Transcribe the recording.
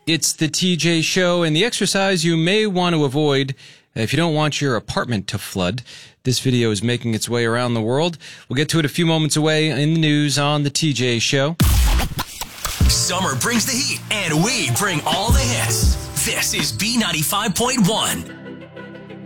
It's the TJ Show, and the exercise you may want to avoid if you don't want your apartment to flood. This video is making its way around the world. We'll get to it a few moments away in the news on the TJ Show. Summer brings the heat, and we bring all the hits. This is B95.1.